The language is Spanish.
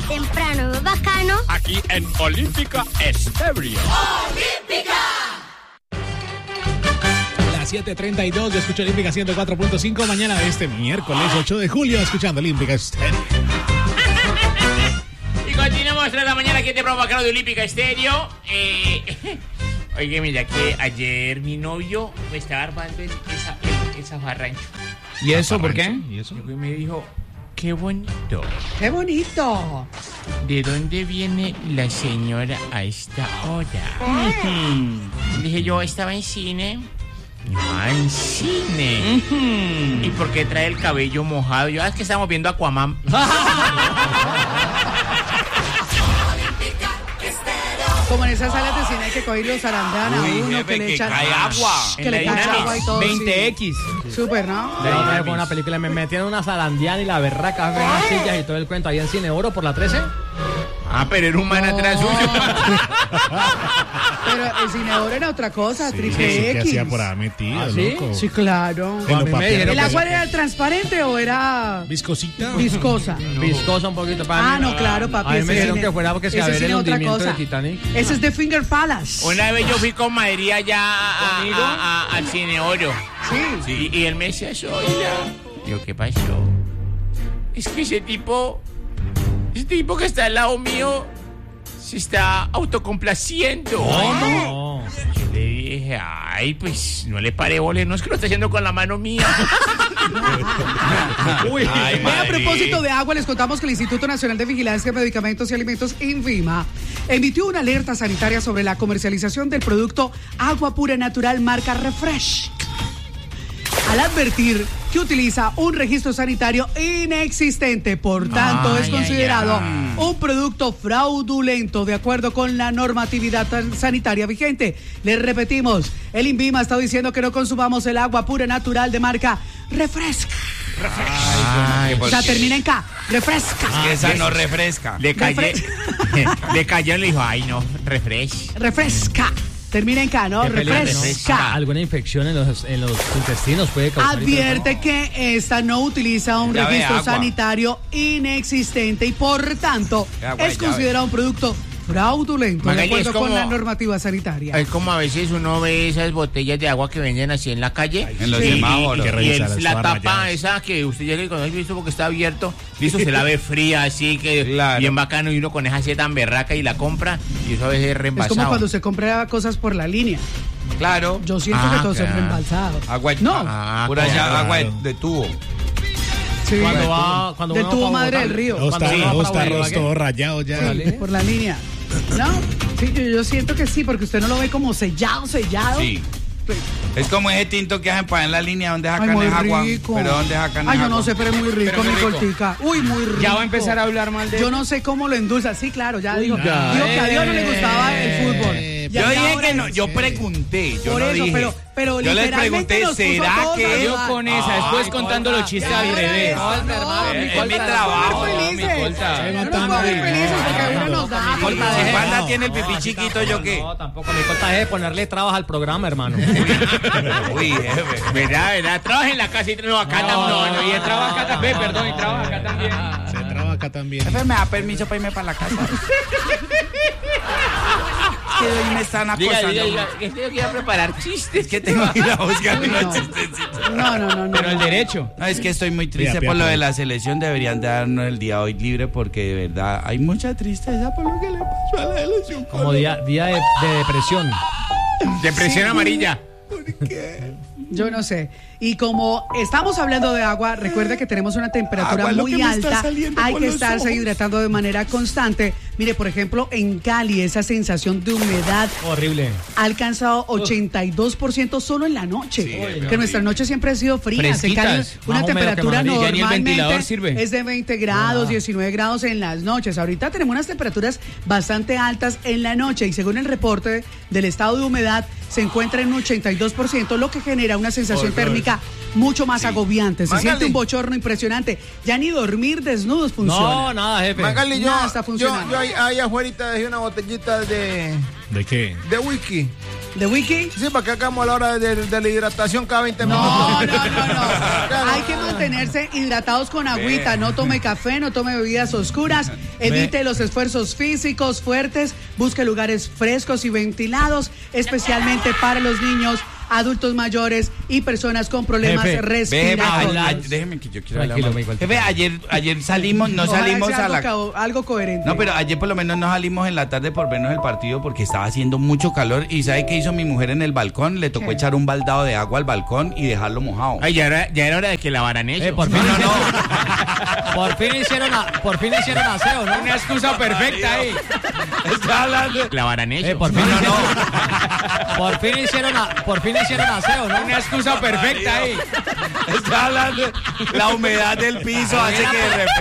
temprano, bacano. Aquí en Olímpica Estéreo. ¡Olímpica! 7:32, yo escucho Olímpica 104.5, mañana de este miércoles 8 de julio, escuchando Olímpica Estéreo. Y continuamos tras la mañana aquí en programa bacano de Olímpica Estéreo. Oye, mira que ayer mi novio me estaba armando esa farrancho. ¿Y eso por qué? ¿Y eso? Y me dijo, qué bonito. ¡Qué bonito! ¿De dónde viene la señora a esta hora? Dije yo, estaba en cine. En cine. ¿Y por qué trae el cabello mojado? Yo, es que estamos viendo Aquaman. Como en esas salas de cine hay que coger los zarandean a uno, que le echan agua. que le echan agua y todo. 20X. Sí. Súper, ¿no? De ahí con una película me metieron una zarandeana y la berraca en las sillas y todo el cuento ahí en Cine Oro por la 13. Pero era un man atrás suyo. Pero el Cine Oro era otra cosa, Sí, triple ¿qué X. hacía por ahí metido, ¿Ah, sí? loco? Sí, claro. En los papeles. ¿El agua era transparente o era ¿Viscosita? viscosa? Viscosa un poquito para mí. No, claro, papi. A mí me ese dijeron cine- que fuera porque se ese iba a ver cine el otra hundimiento cosa. de Titanic. Ese es de Finger Palace. Una vez yo fui con Madrid allá al Cine Oro. Sí. Y él me decía eso, oiga. Digo, ¿qué pasó? Es que ese tipo que está al lado mío se está autocomplaciendo. No. Yo le dije, ay, pues no le pare bola, no es que lo está haciendo con la mano mía. Uy. Ay, Bueno, a Madrid. propósito de agua, les contamos que el Instituto Nacional de Vigilancia de Medicamentos y Alimentos, INVIMA, emitió una alerta sanitaria sobre la comercialización del producto agua pura natural marca Refresh, al advertir que utiliza un registro sanitario inexistente, por tanto es considerado un producto fraudulento de acuerdo con la normatividad sanitaria vigente. Les repetimos, el INVIMA está diciendo que no consumamos el agua pura natural de marca Refresca. O sea, termina en K. Refresca. Que esa no refresca. Le cayó y le dijo, ay, no, Refresca. Termina en K, ¿no? Qué peligroso, ¿no? Refresca. Alguna infección en los intestinos puede causar. Advierte que esta no utiliza un Llave registro agua. sanitario inexistente y por tanto Agua, es llave. considerado un producto fraudulento de Magali, acuerdo es como- con la normativa sanitaria. Es como a veces uno ve esas botellas de agua que venden así en la calle. En los Sí. semáforos. Y que Y revisar, la estaban tapa rayadas. esa que usted llega y cuando hay visto porque está abierto, listo, se la ve fría así que Claro. bien bacano y uno con esa sed tan berraca y la compra y eso a veces es Es reembasado. como cuando se compra cosas por la línea. Claro. Yo siento que todo se claro. reembalsado. Agua. No. Pura ya, claro. agua de tubo. Sí. Cuando Del uno tubo va para madre Bogotá, del río. No, cuando está, uno va no, para está Ibagué. arroz todo rayado ya. Sí. Por la línea. ¿No? Sí, yo siento que sí, porque usted no lo ve como sellado. Sí. Es como ese tinto que hacen para en la línea donde Ay, sacan muy el agua. rico. Pero donde sacan Ay, el yo agua. no sé, pero es muy rico, Pero muy mi rico. cortica. Uy, muy rico. Ya va a empezar a hablar mal de Yo no sé cómo lo endulza. Sí, claro, ya dijo. ya. Dijo que a Dios no le gustaba el fútbol. Y Yo dije ahora que no, es- yo pregunté, yo Por no eso, dije. pero yo les literalmente pregunté, nos puso ¿será todos a que dudar. yo con esa? Después contando los chistes al revés. Es mi trabajo, Felices. mi colta. No nos podemos ver felices porque uno nos da. Colta, si No. Panda tiene el pipí chiquito, ¿yo qué? No, tampoco. Mi corta es de ponerle trabas al programa, hermano. Uy, jefe. ¿Verdad? Trabaja en la casa y no, acá no, y él trabaja acá también, perdón, y trabaja acá también. Se traba acá también. Jefe, me da permiso para irme para la casa. Que hoy me están acosando. que tengo que ir a preparar chistes. Es que tengo que ir a buscar Uy, unos no. chistecitos. No. Pero el derecho. No, es que estoy muy triste Pía, por lo pía. de la selección. Deberían darnos el día hoy libre porque de verdad hay mucha tristeza por lo que le pasó a la selección. Como día de depresión. Depresión amarilla. Yo no sé. Y como estamos hablando de agua, recuerde que tenemos una temperatura Agua, lo muy que me está alta. saliendo Hay por que los estarse ojos. hidratando de manera constante. Mire, por ejemplo, en Cali, esa sensación de humedad Horrible. ha alcanzado 82% solo en la noche. Sí, que nuestra noche siempre ha sido fría. En Cali, Fresquitas. una Más húmedo que temperatura Madrid. Ya ni el ventilador normalmente sirve. es de 20 grados, 19 grados en las noches. Ahorita tenemos unas temperaturas bastante altas en la noche y según el reporte del estado de humedad se encuentra en un 82%, lo que genera una sensación térmica mucho más agobiante. Se Magali. siente un bochorno impresionante. Ya ni dormir desnudos funciona. No, nada, jefe. Magali, Nada está funcionando. yo ahí afuera dejé una botellita de ¿De qué? whisky. ¿De Wiki? Sí, para que hagamos a la hora de la hidratación cada 20 minutos. No. Hay que mantenerse hidratados con agüita. No tome café, no tome bebidas oscuras. Evite los esfuerzos físicos fuertes. Busque lugares frescos y ventilados, especialmente para los niños, adultos mayores y personas con problemas respiratorios. Déjeme que yo quiero hablar Tranquilo, más. me igual. Jefe, ayer salimos, no Ojalá salimos sea a la... algo coherente. No, pero ayer por lo menos no salimos en la tarde por vernos el partido porque estaba haciendo mucho calor. ¿Y sabe qué hizo mi mujer en el balcón? Le tocó echar un baldado de agua al balcón y dejarlo mojado. Ay, ya era hora de que lavaran eso. Por fin, por fin hicieron aseo, ¿no? Una excusa perfecta ahí. Está hablando... Lavaran eso. Por fin hicieron aseo, ¿no? Una excusa perfecta ahí. Está hablando... La humedad del piso hace que...